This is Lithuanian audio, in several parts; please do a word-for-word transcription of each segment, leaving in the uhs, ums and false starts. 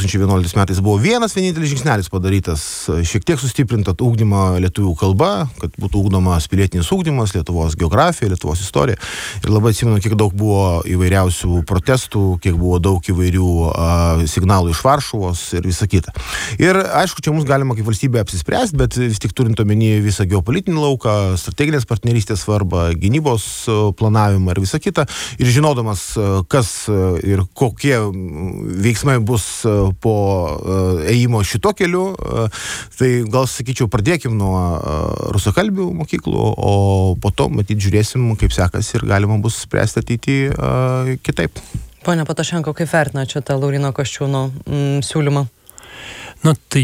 tūkstančiai vienuoliktais metais buvo vienas vienintelis žingsnelis padarytas, šiek tiek sustiprinta ugdymą lietuvių kalba, kad būtų ugdomas pilietinis ugdymas, Lietuvos geografija, Lietuvos istorija. Ir labai atsimenu, kiek daug buvo įvairiausių protestų, kiek buvo daug įvairių a, signalų iš Varšuvos ir visa kita. Ir aišku, čia mums galima kaip valstybė apsispręsti, bet vis tik turint omenyje visą geopolitinį lauką, strateginės partnerystės svarbą, gynybos planavimą ir visa kita. Ir žinodamas, kas ir kokie veiksmai bus po ėjimo šito keliu, tai gal sakyčiau, pradėkim nuo rusakalbių mokyklų, o po to, matyt, žiūrėsim, kaip sekas ir galima bus spręsti ateityje kitaip. Pone Patašenko, kaip vertina čia tą Lauryno Kasčiūno mm, siūlymą? Nu, tai...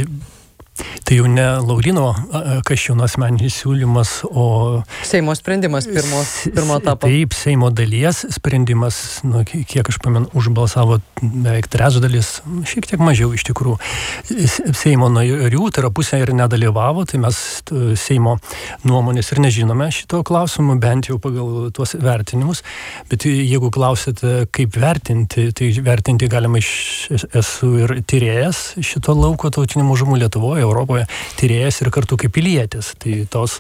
Tai jau ne Lauryno Kasčiūno asmeninis siūlymas, o... Seimo sprendimas pirmo, pirmo etapo. Taip, Seimo dalies sprendimas, nu, kiek aš pamenu, užbalsavo beveik trečdalis, šiek tiek mažiau iš tikrųjų. Seimo narių, tai yra pusė ir nedalyvavo, tai mes Seimo nuomonės ir nežinome šito klausimu, bent jau pagal tuos vertinimus. Bet jeigu klausite, kaip vertinti, tai vertinti galima iš... Esu ir tyrėjas šito lauko tautinių mažumų Lietuvoje, Europoje, tyrėjas ir kartu kaip pilietis. Tai tos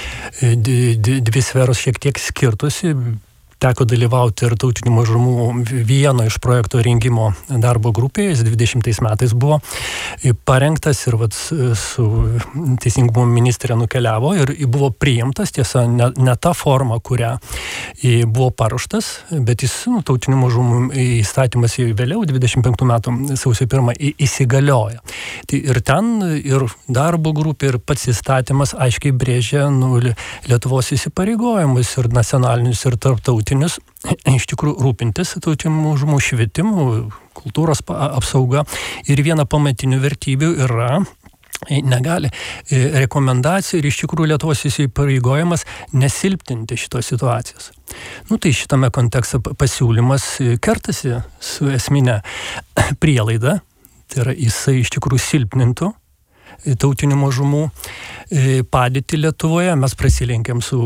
dvi sferos šiek tiek skirtusi. Teko dalyvauti ir tautinių mažumų vieno iš projekto rengimo darbo grupėje. Jis dvidešimtais metais buvo parengtas ir vat, su teisingumo ministrė nukeliavo ir buvo priimtas, tiesa, ne, ne ta forma, kurią buvo paruoštas, bet jis nu, tautinių mažumų įstatymas vėliau, dvidešimt penktų metų sausio pirmą, įsigalioja. Tai ir ten ir darbo grupė, ir pats įstatymas aiškiai brėžia nu, Lietuvos įsipareigojimus ir nacionalinius, ir tarptautinius iš tikrųjų rūpintis tautinių mažumų švietimu, kultūros apsauga ir viena pamatinių vertybių yra negali rekomendacija ir iš tikrųjų Lietuvos įsipareigojimas nesilpninti šitos situacijos. Nu tai šitame kontekste pasiūlymas kertasi su esminė prielaida, tai yra jisai iš tikrųjų silpnintų tautinių mažumų padėtį Lietuvoje. Mes prasilenkėm su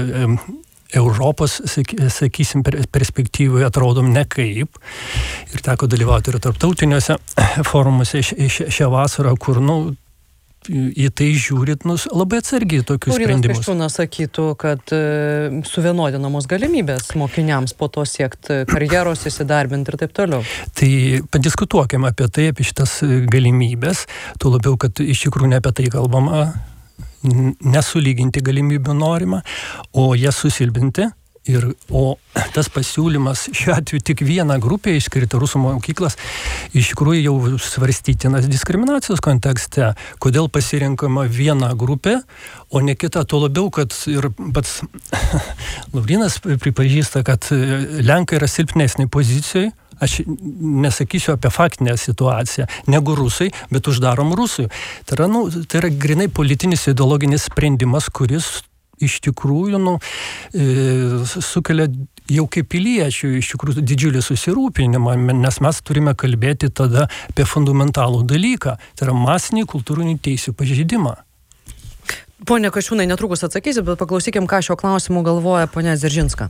Europos, sakysim, perspektyvoje atrodom nekaip. Ir teko dalyvauti ir tarptautiniuose forumuose šią vasarą, kur, nu, į tai žiūrit, nu, labai atsargiai tokius Laurynas sprendimus. Kasčiūnas sakytų, kad e, suvienodinamos galimybės mokiniams po to siekti karjeros, įsidarbinti ir taip toliau. Tai padiskutuokime apie tai, apie šitas galimybės, tuo labiau, kad iš tikrųjų ne apie tai kalbama, nesulyginti galimybių norima, o jas susilpinti. Ir, o tas pasiūlymas šiuo atveju tik vieną grupę išskirti rusų mokyklas iš tikrųjų jau svarstytinas diskriminacijos kontekste. Kodėl pasirinkama viena grupė, o ne kita, tuo labiau, kad ir pats Laurynas pripažįsta, kad Lenkai yra silpnesnė pozicijoje. Aš nesakysiu apie faktinę situaciją, negu rusai, bet uždarom rusui. Tai yra, nu, tai yra grinai politinis ideologinis sprendimas, kuris iš tikrųjų nu, e, sukelia jau kaip piliečių iš tikrųjų didžiulį susirūpinimą, nes mes turime kalbėti tada apie fundamentalų dalyką, tai yra masinį kultūrinių teisių pažeidimą. Pone Kasčiūnai, netrukus atsakysiu, bet paklausykim, ką šio klausimu galvoja ponia Dzeržinska.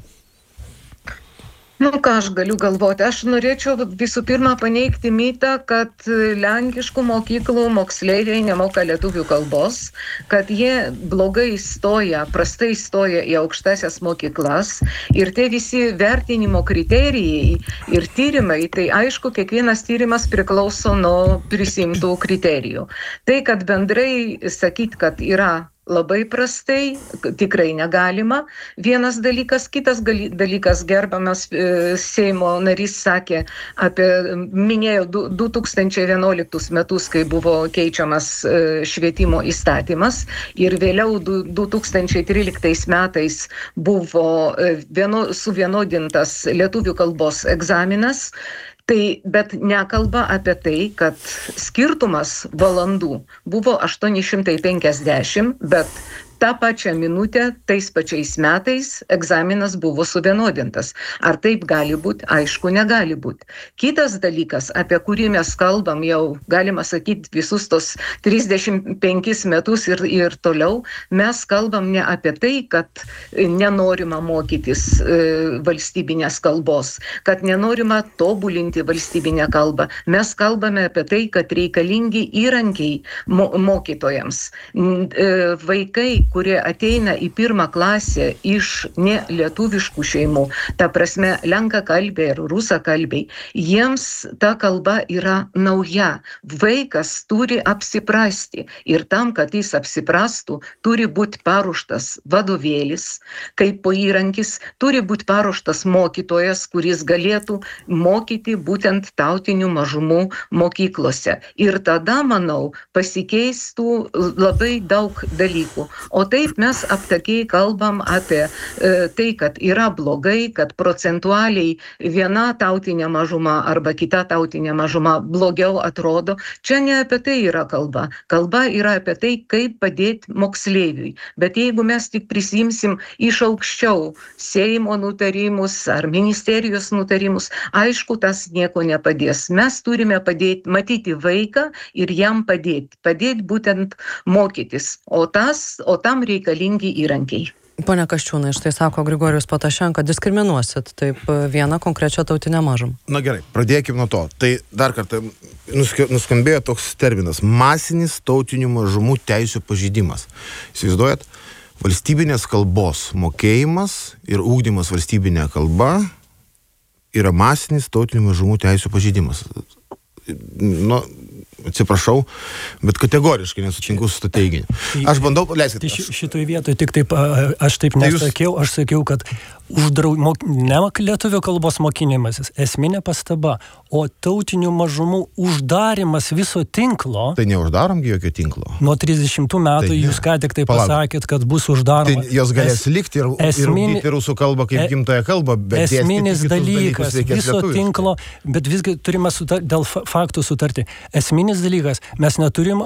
Nu, ką aš galiu galvoti? Aš norėčiau visų pirma paneigti mitą, kad lenkiškų mokyklų moksleiviai nemoka lietuvių kalbos, kad jie blogai stoja, prastai stoja į aukštasias mokyklas ir tie visi vertinimo kriterijai ir tyrimai, tai aišku, kiekvienas tyrimas priklauso nuo prisimtų kriterijų. Tai, kad bendrai sakyt, kad yra labai prastai, tikrai negalima. Vienas dalykas, kitas gali, dalykas, gerbiamas e, Seimo narys sakė apie, minėjo du, du tūkstančiai vienuoliktus metus, kai buvo keičiamas e, švietimo įstatymas ir vėliau du, du tūkstančiai tryliktais metais buvo e, vieno, suvienodintas lietuvių kalbos egzaminas. Tai, bet nekalba apie tai, kad skirtumas valandų buvo aštuoni šimtai penkiasdešimt, bet tą pačią minutę, tais pačiais metais egzaminas buvo suvienodintas. Ar taip gali būti? Aišku, negali būti. Kitas dalykas, apie kurį mes kalbam jau, galima sakyti, visus tos trisdešimt penkis metus ir, ir toliau, mes kalbam ne apie tai, kad nenorima mokytis e, valstybinės kalbos, kad nenorima tobulinti valstybinę kalbą. Mes kalbame apie tai, kad reikalingi įrankiai mo mokytojams. E, vaikai, kurie ateina į pirmą klasę iš nelietuviškų šeimų, ta prasme lenkakalbiai ir rusakalbiai, jiems ta kalba yra nauja. Vaikas turi apsiprasti ir tam, kad jis apsiprastų, turi būti paruoštas vadovėlis, kaip po įrankis, turi būti paruoštas mokytojas, kuris galėtų mokyti būtent tautinių mažumų mokyklose. Ir tada, manau, pasikeistų labai daug dalykų. O taip mes aptakiai kalbam apie e, tai, kad yra blogai, kad procentualiai viena tautinė mažuma arba kita tautinė mažuma blogiau atrodo. Čia ne apie tai yra kalba. Kalba yra apie tai, kaip padėti moksleiviui. Bet jeigu mes tik prisimsim iš aukščiau Seimo nutarimus ar ministerijos nutarimus, aišku, tas nieko nepadės. Mes turime padėti, matyti vaiką ir jam padėti. Padėti būtent mokytis. O, tas, o tam reikalingi įrankiai. Pone Kasčiūnai, štai sako Grigorijus Patašenka, diskriminuosit taip vieną konkrečią tautinę mažumą. Na gerai, pradėkime nuo to. Tai dar kartą nuskambėjo toks terminas – masinis tautinių mažumų teisių pažeidimas. Įsivaizduojat, valstybinės kalbos mokėjimas ir ugdymas valstybinė kalba yra masinis tautinių mažumų teisių pažeidimas. Nu, atsiprašau, bet kategoriškai nesutinku su to teiginiu. Aš bandau, leiskite. Ši, šitoj vietoj tik taip, aš taip nesakiau, aš sakiau, kad uždrau, mok, ne lietuvių kalbos mokinimasis, esminė pastaba, o tautinių mažumų uždarimas viso tinklo. Tai neuždaromgi jokio tinklo. Nuo trisdešimtų metų tai jūs ką tik tai pasakėt, kad bus uždaroma. Tai jos galės es, likti ir, esmini, ir rusų kalbą kaip gimtąją kalbą, bet esminis dalykas viso tinklo, bet visgi turime sutar, dėl faktų sutarti. Esminis dalykas, mes neturim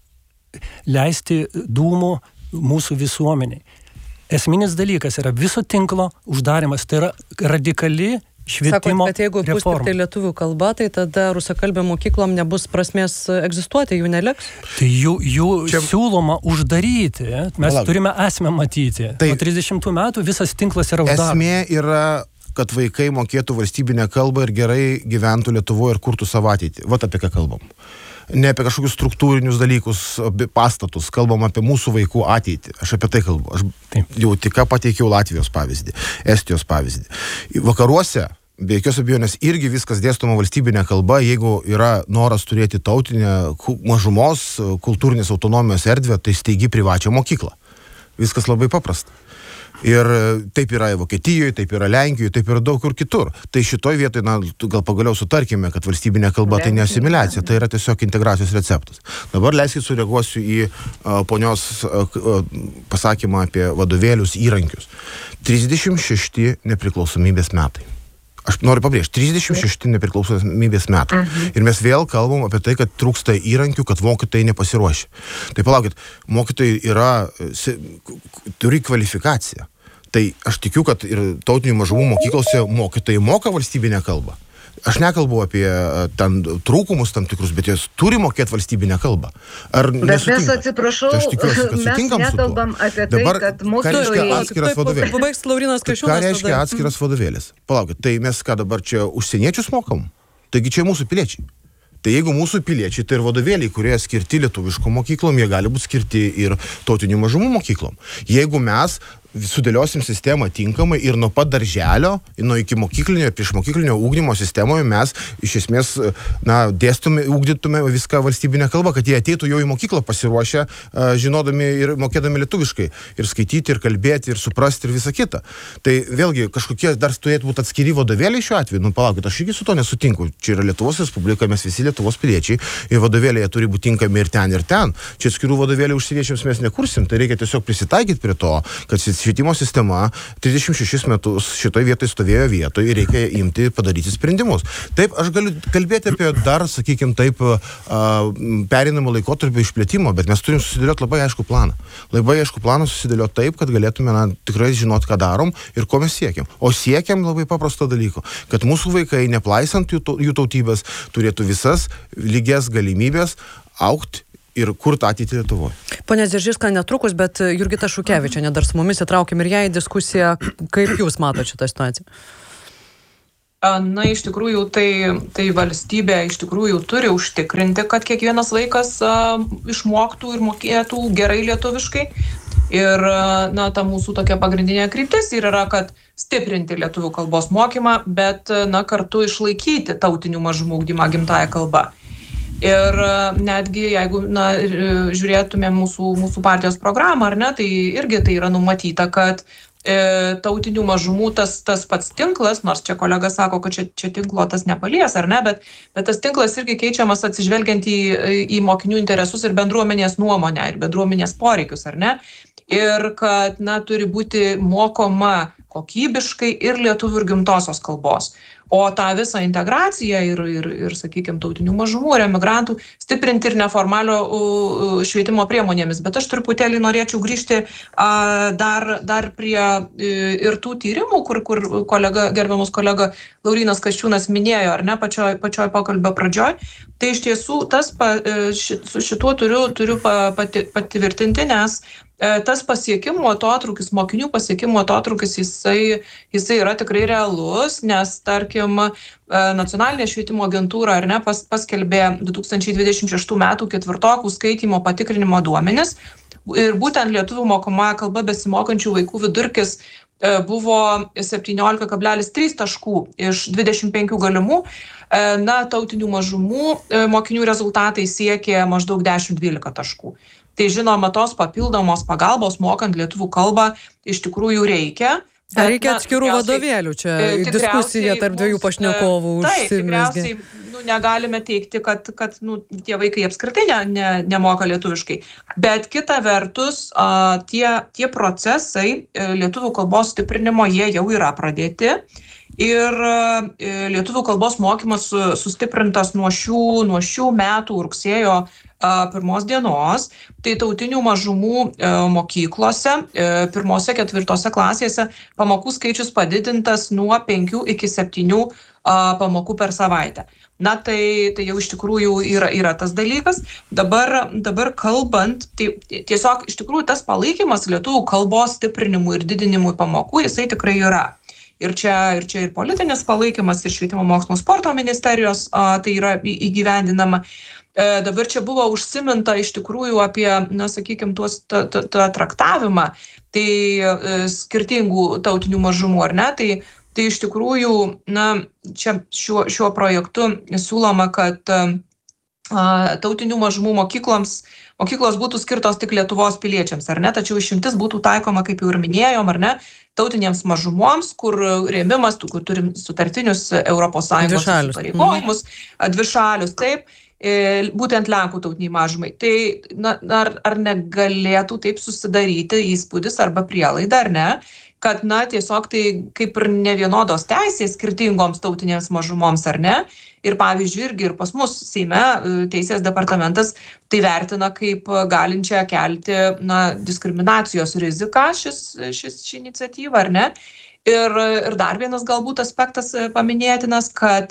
leisti dūmų mūsų visuomeniai. Esminis dalykas yra viso tinklo uždarimas, tai yra radikali švietimo Sakot, kad jeigu bus tik tai lietuvių kalba, tai tada rusakalbėm mokyklom nebus prasmės egzistuoti, jų neliks? Tai jų, jų Čia... siūloma uždaryti, mes Palauk. turime esmę matyti. Tai nuo trisdešimtų metų visas tinklas yra uždaromas. Esmė yra, kad vaikai mokėtų valstybinę kalbą ir gerai gyventų Lietuvoje ir kurtų savo ateitį. Vat apie ką kalbam. Ne apie kažkokius struktūrinius dalykus, pastatus, kalbam apie mūsų vaikų ateitį. Aš apie tai kalbu. Aš Taip. jau tik pateikiau Latvijos pavyzdį, Estijos pavyzdį. Vakaruose, be jokios abejonės, irgi viskas dėstoma valstybinė kalba, jeigu yra noras turėti tautinę mažumos, kultūrinės autonomijos erdvę, tai steigi privačią mokyklą. Viskas labai paprasta. Ir taip yra Vokietijoje, taip yra Lenkijoje, taip yra daug kur kitur. Tai šitoj vietoj, na, gal pagaliau sutarkime, kad valstybinė kalba tai ne asimiliacija, tai yra tiesiog integracijos receptas. Dabar leiskit sureaguosiu į uh, ponios uh, pasakymą apie vadovėlius, įrankius. trisdešimt šešti nepriklausomybės metai. Aš noriu pabrėžti, trisdešimt šešti nepriklausomybės metai. Mhm. Ir mes vėl kalbam apie tai, kad trūksta įrankių, kad mokytojai nepasiruošia. Tai palaukit, mokytojai yra, turi kvalifikaciją. Tai aš tikiu, kad ir tautinių mažumų mokyklose mokytojai moka valstybinę kalbą. Aš nekalbu apie ten trūkumus tam tikrus, bet jos turi mokėti valstybinę kalbą. Ar bet nesutinka? Mes atsiprašau, tai aš tikiuosi, kad sutinkam mes nekalbam apie tai, Dabar, kad mokytojai... atskiras vadovėlis. Pabaigs Laurinas Kasčiūnas. Ką reiškia tada? Atskiras vadovėlis? Palaukit, tai mes ką dabar čia užsieniečius mokam? Taigi čia mūsų piliečiai. Tai jeigu mūsų piliečiai, tai ir vadovėliai, kurie skirti lietuviškom mokyklom, jie gali būti skirti ir tautinių mažumų mokyklom. Jeigu mes sudėliosim sistemą tinkamai ir nuo pat darželio, nuo iki mokyklinio ir prieš mokyklinio ugdymo sistemoje mes iš esmės, na, dėstume, ugdytume viską valstybinę kalbą, kad jie ateitų jau į mokyklą pasiruošę, žinodami ir mokėdami lietuviškai, ir skaityti, ir kalbėti, ir suprasti, ir visą kitą. Tai vėlgi kažkokie dar turėtų būti atskiri vadovėliai šiuo atveju. Nu, palaukit, aš irgi su to nesutinku. Čia yra Lietuvos Respublika, mes visi Lietuvos piliečiai, ir vadovėliai turi būti tinkami ir ten, ir ten. Čia atskirų vadovėlių užsieniečiams mes nekursim, tai reikia tiesiog prisitaikyti prie to, kad švietimo sistema trisdešimt šešis metus šitoj vietoj stovėjo vietoj ir reikia imti padaryti sprendimus. Taip, aš galiu kalbėti apie dar, sakykime, taip, pereinamo laikotarpio išplėtimo, bet mes turim susidėlioti labai aišku planą. Labai aišku planą susidėlioti taip, kad galėtume na, tikrai žinoti, ką darom ir ko mes siekiam. O siekiam labai paprasto dalyko, kad mūsų vaikai, neplaisant jų, jų tautybės, turėtų visas lygias galimybės augti ir kurti ateitį Lietuvoje. Pone Dzeržinska, netrukus, bet Jurgita Šukevičienė dar su mumis įtraukim ir ją į diskusiją. Kaip jūs matote šitą situaciją? Na, iš tikrųjų, tai, tai valstybė iš tikrųjų turi užtikrinti, kad kiekvienas vaikas a, išmoktų ir mokėtų gerai lietuviškai. Ir, na, ta mūsų tokia pagrindinė kryptis ir yra, kad stiprinti lietuvių kalbos mokymą, bet, na, kartu išlaikyti tautinių mažumų ugdymą gimtąją kalbą. Ir netgi, jeigu na, žiūrėtume mūsų, mūsų partijos programą, ar ne, tai irgi tai yra numatyta, kad e, tautinių mažumų tas, tas pats tinklas, nors čia kolega sako, kad čia, čia tinklo tas nepalies, ar ne, bet, bet tas tinklas irgi keičiamas atsižvelgiant į, į mokinių interesus ir bendruomenės nuomonę ir bendruomenės poreikius, ar ne. Ir kad, na, turi būti mokoma kokybiškai ir lietuvių ir gimtosios kalbos. O tą visą integraciją ir, ir, ir sakykime, tautinių mažumų ir emigrantų stiprinti ir neformalio uh, švietimo priemonėmis. Bet aš truputėlį norėčiau grįžti uh, dar, dar prie uh, ir tų tyrimų, kur, kur kolega, gerbiamas kolega Laurynas Kasčiūnas minėjo, ar ne, pačioj, pačioj pokalbio pradžioj. Tai iš tiesų tas pa, ši, su šituo turiu, turiu pa, pati, patvirtinti, nes tas pasiekimų atotrūkis, mokinių pasiekimų atotrūkis, jisai, jisai yra tikrai realus, nes, tarkim, nacionalinė švietimo agentūra ar ne, pas, paskelbė du tūkstančiai dvidešimt šeštų metų ketvirtokų skaitymo patikrinimo duomenis ir būtent lietuvių mokomąja kalba besimokančių vaikų vidurkis buvo septyniolika kablelis trys taškų iš dvidešimt penkių galimų. Na, tautinių mažumų mokinių rezultatai siekė maždaug dešimt dvylika taškų. Tai žinoma, tos papildomos pagalbos mokant lietuvių kalbą iš tikrųjų reikia. Ar reikia atskirų vadovėlių? Čia diskusija tarp dviejų pašnekovų užsimezgė. Taip, tikriausiai nu, negalime teikti, kad, kad nu, tie vaikai apskritai ne, ne, nemoka lietuviškai. Bet kita vertus, a, tie, tie procesai lietuvių kalbos stiprinimo, jie jau yra pradėti. Ir e, lietuvių kalbos mokymas sustiprintas nuo šių, nuo šių metų rugsėjo pirmos dienos, tai tautinių mažumų e, mokyklose, e, pirmose, ketvirtose klasėse pamokų skaičius padidintas nuo penkių iki septynių e, pamokų per savaitę. Na, tai, tai jau iš tikrųjų yra, yra tas dalykas. Dabar, dabar kalbant, tai tiesiog iš tikrųjų tas palaikymas lietuvių kalbos stiprinimui ir didinimui pamokų, jisai tikrai yra. Ir čia, ir čia ir politinis palaikymas, ir švietimo mokslo sporto ministerijos a, tai yra įgyvendinama. E, dabar čia buvo užsiminta iš tikrųjų apie, na, sakykime, tuos tą, tą, tą traktavimą, tai e, skirtingų tautinių mažumų, ar ne? Tai, tai iš tikrųjų, na, čia šiuo, šiuo projektu siūloma, kad a, tautinių mažumų mokykloms, mokyklos būtų skirtos tik Lietuvos piliečiams, ar ne? Tačiau išimtis būtų taikoma, kaip jau ir minėjom, ar ne, tautinėms mažumoms, kur rėmimas, kur turim sutartinius Europos Sąjungos pareigojimus, dvišalius, taip, būtent Lenkų tautiniai mažumai. Tai na, ar, ar negalėtų taip susidaryti įspūdis arba prielaida, ar ne, kad, na, tiesiog tai kaip ir nevienodos teisės skirtingoms tautinėms mažumoms, ar ne? Ir pavyzdžiui, irgi ir pas mus Seime Teisės departamentas tai vertina kaip galinčią kelti, na, diskriminacijos riziką šis, šis, ši iniciatyva, ar ne? Ir, ir dar vienas galbūt aspektas paminėtinas, kad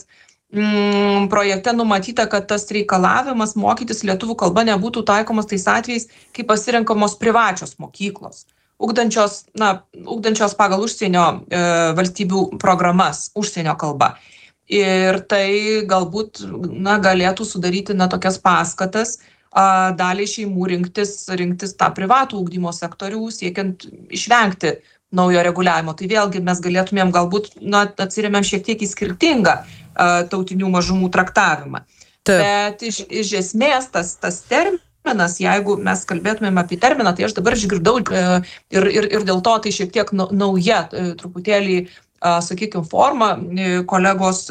mm, projekte numatyta, kad tas reikalavimas mokytis lietuvių kalba nebūtų taikomas tais atvejais, kai pasirenkamos privačios mokyklos. Ugdančios, na, ugdančios pagal užsienio e, valstybių programas užsienio kalba. Ir tai galbūt, na, galėtų sudaryti, na, tokias paskatas a, daliai šeimų rinktis, rinktis tą privatų ugdymo sektorių, siekiant išvengti naujo reguliavimo. Tai vėlgi mes galėtumėm galbūt, na, atsiremiam šiek tiek į skirtingą a, tautinių mažumų traktavimą. Taip. Bet iš, iš esmės tas, tas terminas, jeigu mes kalbėtumėm apie terminą, tai aš dabar išgirdau ir, ir, ir dėl to tai šiek tiek nauja truputėlį sakykime, formą kolegos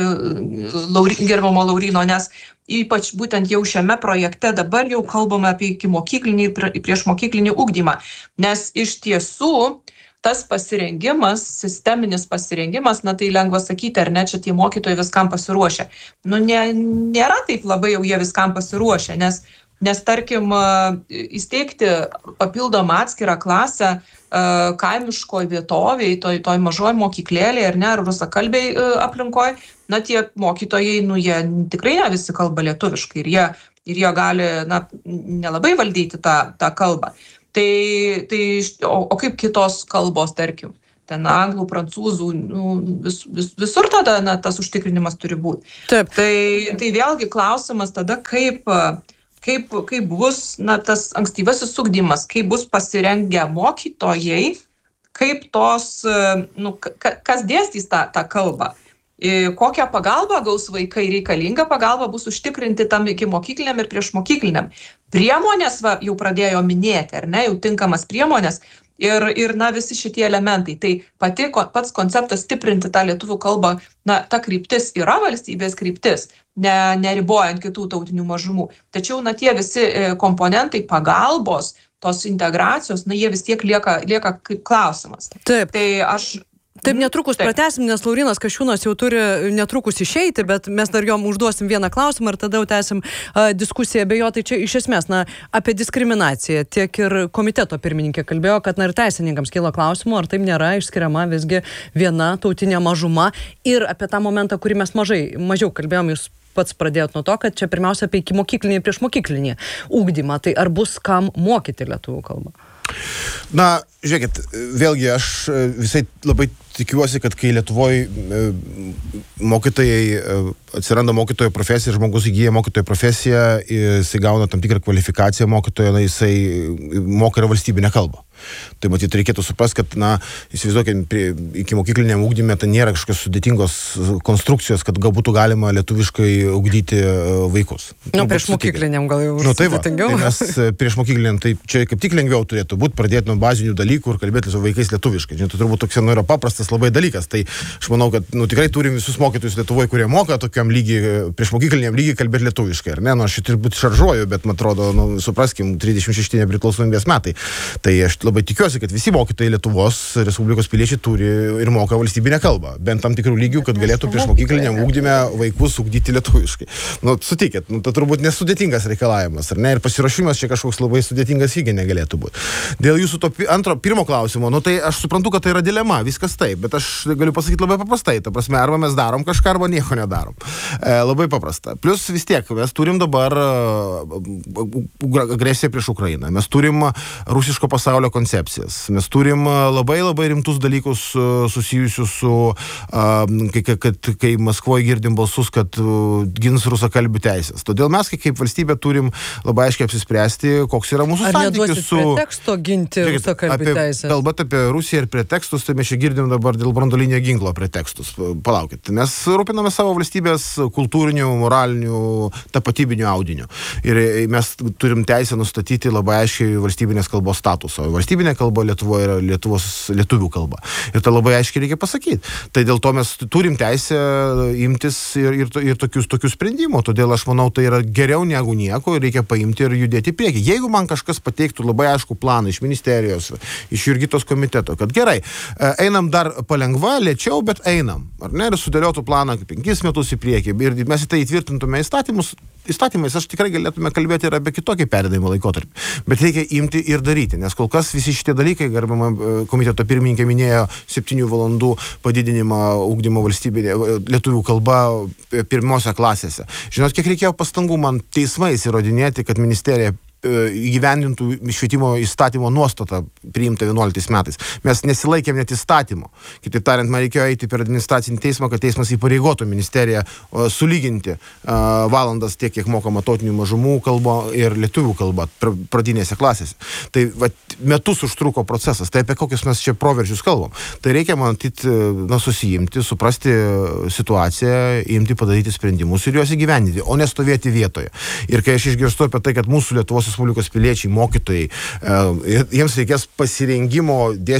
gerbiamo Lauryno, nes ypač būtent jau šiame projekte dabar jau kalbame apie ikimokyklinį ir priešmokyklinį ugdymą, nes iš tiesų tas pasirengimas, sisteminis pasirengimas, na tai lengva sakyti, ar ne, čia tie mokytojai viskam pasiruošę. Nu, ne, nėra taip labai jau jie viskam pasiruošę, nes, nes tarkim, įsteigti papildomą atskirą klasę kaimiškoj vietovėj, toj, toj mažoj mokyklėlėje, ar ne, ar rusakalbiai aplinkoj, na tie mokytojai, nu jie tikrai ne visi kalba lietuviškai ir jie, ir jie gali, na, nelabai valdyti tą, tą kalbą. Tai, tai o, o kaip kitos kalbos, tarkim, ten anglų, prancūzų, nu, vis, vis, visur tada, na, tas užtikrinimas turi būti. Taip. Tai, tai vėlgi klausimas tada, kaip, kaip, kaip bus, na, tas ankstyvasis ugdymas, kaip bus pasirengę mokytojai, kaip tos, nu, kas dėstys tą, tą kalbą. Kokią pagalbą gaus vaikai, reikalinga pagalba bus užtikrinti tam ikimokykliniam ir priešmokykliniam. Priemonės va, jau pradėjo minėti, ar ne, jau tinkamas priemonės ir, ir na, visi šitie elementai. Tai pati, pats konceptas stiprinti tą lietuvių kalbą, na, ta kryptis yra valstybės kryptis, ne, neribojant kitų tautinių mažumų. Tačiau, na, tie visi komponentai pagalbos, tos integracijos, na, jie vis tiek lieka, lieka kaip klausimas. Taip. Tai aš... Taip, netrukus Taip. pratęsim, nes Laurynas Kasčiūnas jau turi netrukus išeiti, bet mes dar jom užduosim vieną klausimą ir tada jau tęsim uh, diskusiją be jo. Tai čia iš esmės, na, apie diskriminaciją tiek ir komiteto pirmininkė kalbėjo, kad, na, ir teisininkams kilo klausimų, ar taip nėra išskiriama visgi viena tautinė mažuma ir apie tą momentą, kurį mes mažai, mažiau kalbėjom, jūs pats pradėjot nuo to, kad čia pirmiausia apie ikimokyklinį ir priešmokyklinį ugdymą. Tai ar bus kam mokyti lietuvių kalbą? Na, žiūrėkit, vėlgi aš visai labai tikiuosi, kad kai Lietuvoje mokytojai, atsiranda mokytojo profesija, žmogus įgyja mokytojo profesiją, jisai gauna tam tikrą kvalifikaciją mokytojo, na, jisai moka ir valstybinę kalbą. Tai matyt, reikėtų suprasti, kad, na, įsivaizduokime, iki mokykliniam ugdyme tai nėra kažkokios sudėtingos konstrukcijos, kad galbūt galima lietuviškai ugdyti vaikus. Na, nu, prieš mokykliniam gal jau nu, tai sudėtingiau. Va, tai mes prieš mokykliniam, tai čia kaip tik lengviau turėtų būti pradėti nuo bazinių dalykų ir kalbėti su vaikais lietuviškai. Žinai, tai turbūt toks nu, yra paprastas labai dalykas. Tai aš manau, kad nu, tikrai turim visus mokytojus Lietuvoje, kurie moka tokiam lygiai, prieš mokykliniam lygiai kalbėti lietuviškai. Ar ne? Nu, aš turbūt šaržuoju, bet man atrodo, nu, supraskim, trisdešimt šešti nepriklausomybės metai. Tai aš labai tikiuosi, kad visi mokytojai Lietuvos Respublikos piliečiai turi ir moka valstybinę kalbą, bent tam tikrų lygių, kad galėtų prieš mokykliniam ugdyme vaikus ugdyti lietuviškai. Nu, sutikit, nu, tai turbūt nesudėtingas reikalavimas, ar ne? Ir pasiruošimas čia kažkoks labai sudėtingas įgi negalėtų būti. Dėl jūsų to antro, pirmo klausimo, nu tai aš suprantu, kad tai yra dilema, viskas taip, bet aš galiu pasakyti labai paprastai, ta prasme, arba mes darom kažką, arba nieko nedarom. E, labai paprasta. Plus vis tiek, mes turim dabar agresiją prieš Ukrainą, mes turim rusiško pasaulio koncepciją. Mes turim labai labai rimtus dalykus susijusius su, kai, kad, kai Maskvoje girdim balsus, kad gins rusakalbių teisės. Todėl mes kaip valstybė turim labai aiškiai apsispręsti, koks yra mūsų santykis su... Ar neduosit preteksto ginti rusakalbių teisės? Kalbant apie Rusiją ir pretekstus, tai mes čia girdim dabar dėl branduolinio ginklo pretekstus. Palaukit. Mes rūpiname savo valstybės kultūrinių, moralinių, tapatybinių audinių. Ir mes turim teisę nustatyti labai aiškiai valstybinės kalbos statusą. Valstybinė kalba Lietuvoje yra Lietuvos lietuvių kalba. Ir tai labai aiškiai reikia pasakyti. Tai dėl to mes turim teisę imtis ir, ir, ir tokius, tokius sprendimų. Todėl aš manau, tai yra geriau negu nieko ir reikia paimti ir judėti į priekį. Jeigu man kažkas pateiktų labai aišku planą iš ministerijos, iš Jurgitos komiteto, kad gerai, einam dar palengva, lėčiau, bet einam. Ar ne? Ir sudėliotų planą penkis metus į priekį. Ir mes į tai įtvirtintume įstatymus. Įstatymais aš tikrai galėtume kalbėti ir apie kitokį perdavimo laikotarpį. Bet reikia imti ir daryti, nes kol kas visi šitie dalykai, garbama komiteto pirmininkė minėjo septynių valandų padidinimą ugdymo valstybinė lietuvių kalba pirmose klasėse. Žinot, kiek reikėjo pastangų man teismais įrodinėti, kad ministerija įgyvendintų švietimo įstatymo nuostatą priimtą vienuoliktais metais. Mes nesilaikėm net įstatymo. Kitaip tariant, man reikėjo eiti per administracinį teismą, kad teismas įpareigotų ministeriją sulyginti uh, valandas tiek, kiek mokama tautinių mažumų kalba ir lietuvių kalba pradinėse klasėse. Tai va, metus užtruko procesas. Tai apie kokius mes čia proveržius kalbam. Tai reikia, matyti, na, susijimti, suprasti situaciją, imti, padaryti sprendimus ir juos įgyvendinti, o nestovėti vietoje. Ir kai aš išgirstu apie tai, kad mūsų Lietuvos Respublikos piliečiai, mokytojai, jiems reikės pasirengimo dėstyti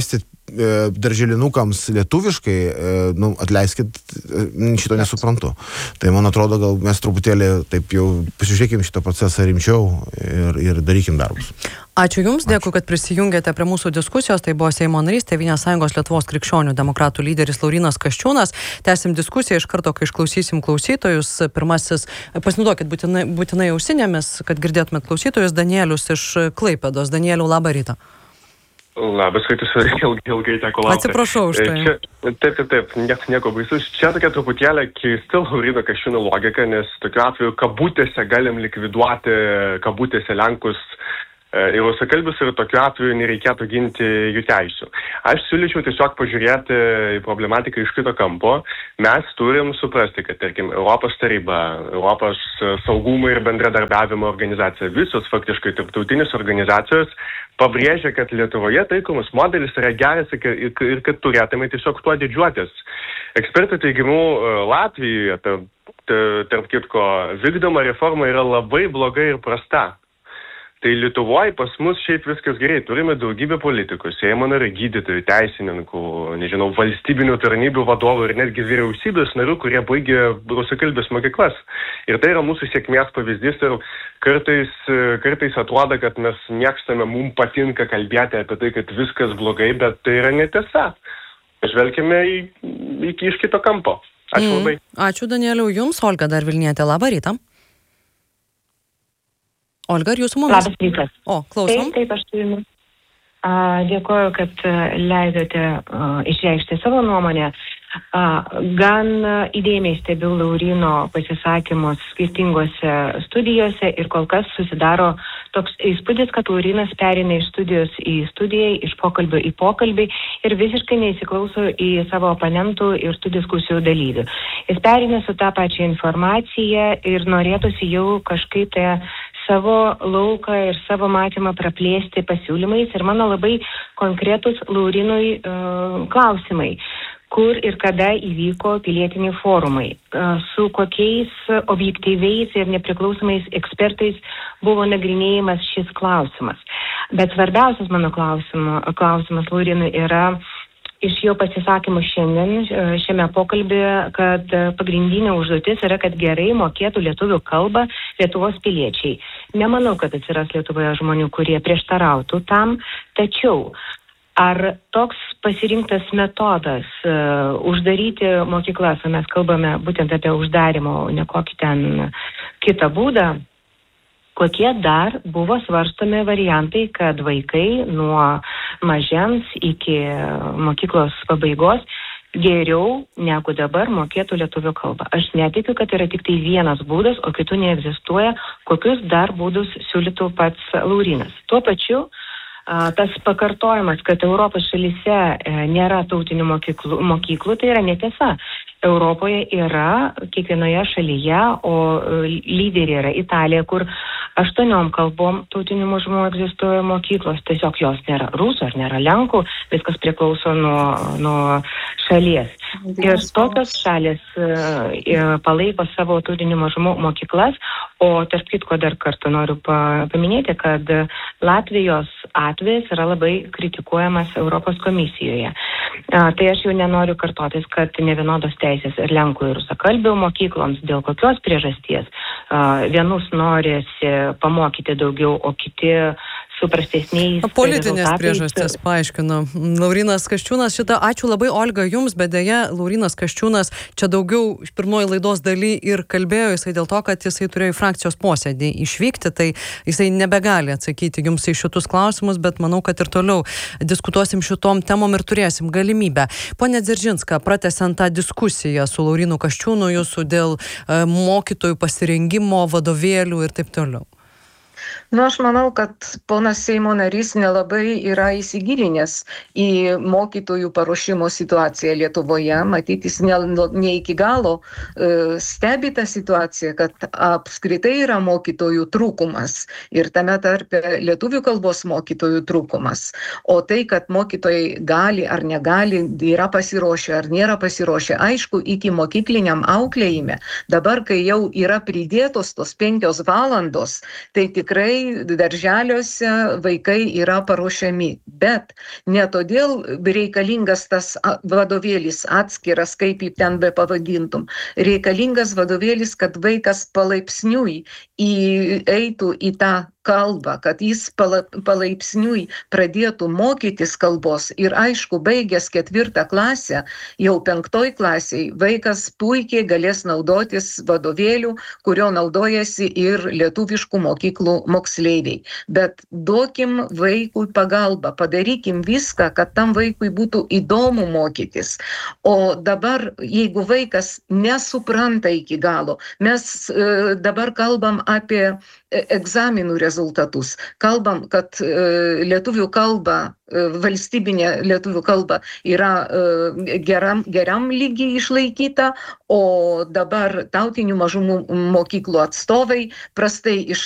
darželinukams lietuviškai, nu, atleiskit, šito nesuprantu. Tai man atrodo, gal mes truputėlį taip jau pasižiūrėkim šitą procesą rimčiau ir, ir darykim darbus. Ačiū Jums, dėkui, kad prisijungėte prie mūsų diskusijos. Tai buvo Seimo narys, Tėvynės sąjungos Lietuvos krikščionių demokratų lyderis Laurynas Kasčiūnas. Tęsim diskusiją iš karto, kai išklausysim klausytojus. Pirmasis, pasinaudokit būtinai, būtinai ausinėmis, kad girdėtumėt klausytojus. Danielius iš Klaipėdos. Danieliau, labą rytą. Labas rytas, ilgai, ilgai teko laukti. Atsiprašau už tai. Čia, taip, taip, taip, nieko, nieko baisus. Čia tokia truputėlė keisti Lauryno Kasčiūno logika, nes tokiu atveju kabutėse galim likviduoti kabutėse Lenkus ir rusakalbius ir tokiu atveju nereikėtų ginti jų teisių. Aš siūlyčiau tiesiog pažiūrėti į problematiką iš kito kampo. Mes turim suprasti, kad, tarkim, Europos taryba, Europos saugumo ir bendradarbiavimo organizacija, visos faktiškai tarptautinės organizacijos pabrėžia, kad Lietuvoje taikomas modelis yra geras ir kad turėtume tiesiog tuo didžiuotis. Ekspertų teigimu Latvijoje, tarp kitko, vykdoma reforma yra labai bloga ir prasta. Tai Lietuvoje pas mus šiaip viskas gerai. Turime daugybę politikų, Seimo narių, gydytojų, teisininkų, nežinau, valstybinių tarnybų vadovų ir netgi vyriausybės narių, kurie baigė rusakalbės mokyklas. Ir tai yra mūsų sėkmės pavyzdys ir kartais, kartais atrodo, kad mes mėgstame, mums patinka kalbėti apie tai, kad viskas blogai, bet tai yra netiesa. Žvelkime į, į, iš kito kampo. Ačiū mm. labai. Ačiū Danieliau Jums, Olga dar Vilnietė, labą rytą. Olga, ar jūs su mumis? Labas rytas. O, klausom. Taip, taip, aš su jumis. Dėkuoju, kad leidote išreikšti savo nuomonę. Gan įdėmiai stebiu Lauryno pasisakymus skirtingose studijose ir kol kas susidaro toks įspūdis, kad Laurynas perina iš studijos į studiją, iš pokalbio į pokalbį ir visiškai neįsiklauso į savo oponentų ir tų diskusijų dalyvių. Jis perina su tą pačią informaciją ir norėtųsi jau kažkaip tai savo lauką ir savo matymą praplėsti pasiūlymais ir mano labai konkretus Laurynui uh, klausimai. Kur ir kada įvyko pilietiniai forumai, su kokiais objektyviais ir nepriklausomais ekspertais buvo nagrinėjimas šis klausimas. Bet svarbiausias mano klausimas, klausimas Laurynui yra iš jo pasisakymų šiandien šiame pokalbėje, kad pagrindinė užduotis yra, kad gerai mokėtų lietuvių kalbą Lietuvos piliečiai. Nemanau, kad atsiras Lietuvoje žmonių, kurie prieštarautų tam, tačiau ar toks pasirinktas metodas uh, uždaryti mokyklas, o mes kalbame būtent apie uždarimo, ne kokį ten kitą būdą, kokie dar buvo svarstomi variantai, kad vaikai nuo mažens iki mokyklos pabaigos geriau negu dabar mokėtų lietuvių kalbą. Aš netikiu, kad yra tik tai vienas būdas, o kitų neegzistuoja, kokius dar būdus siūlytų pats Laurynas. Tuo pačiu tas pakartojimas, kad Europos šalyse nėra tautinių mokyklų, mokyklų, tai yra netiesa. Europoje yra kiekvienoje šalyje, o lyderiai yra Italija, kur aštuoniom kalbom tautinių mažumų egzistuoja mokyklos, tiesiog jos nėra rusų ar nėra lenkų, viskas priklauso nuo, nuo šalies. Ir tokios šalis palaiko savo tautinių mažumų mokyklas, o tarp kitko dar kartą noriu paminėti, kad Latvijos atvejis yra labai kritikuojamas Europos komisijoje. Tai aš jau nenoriu kartotis, kad nevienodos teisės ir lenkų ir rusakalbių mokykloms dėl kokios priežasties. Vienus norisi pamokyti daugiau, o kiti su prastesniais politinės priežastis, paaiškino Laurynas Kasčiūnas. Šitą ačiū labai, Olga, jums, bet dėja Laurynas Kasčiūnas čia daugiau pirmoji laidos daly ir kalbėjo jisai dėl to, kad jisai turėjo į frakcijos posėdį išvykti, tai jisai nebegali atsakyti jums į šitus klausimus, bet manau, kad ir toliau diskutuosim šitom temom ir turėsim galimybę. Pone Dzeržinska, pratęsiant tą diskusiją su Laurynu Kasčiūnu jūsų dėl uh, mokytojų pasirengimo, vadovėlių ir taip toliau. Nu, aš manau, kad ponas Seimo narys nelabai yra įsigilinęs į mokytojų paruošimo situaciją Lietuvoje. Matyt, jis ne, ne iki galo uh, stebi tą situaciją, kad apskritai yra mokytojų trūkumas ir tame tarpe lietuvių kalbos mokytojų trūkumas. O tai, kad mokytojai gali ar negali, yra pasiruošę ar nėra pasiruošę, aišku, iki mokykliniam auklėjime. Dabar, kai jau yra pridėtos tos penkios valandos, tai tikrai pradinukėj, darželiuose vaikai yra paruošiami, bet ne todėl reikalingas tas vadovėlis atskiras, kaip jį ten be pavadintum. Reikalingas vadovėlis, kad vaikas palaipsniui įeitų į tą kalbą, kad jis palaipsniui pradėtų mokytis kalbos ir aišku, baigęs ketvirtą klasę, jau penktoj klasiai, vaikas puikiai galės naudotis vadovėliu, kurio naudojasi ir lietuviškų mokyklų moksleiviai. Bet duokim vaikui pagalbą, padarykim viską, kad tam vaikui būtų įdomu mokytis. O dabar, jeigu vaikas nesupranta iki galo, mes e, dabar kalbam apie egzaminų rezultatus. Kalbam, kad e, lietuvių kalba, e, valstybinė lietuvių kalba yra e, geram, geram lygiai išlaikyta, o dabar tautinių mažumų mokyklų atstovai prastai iš,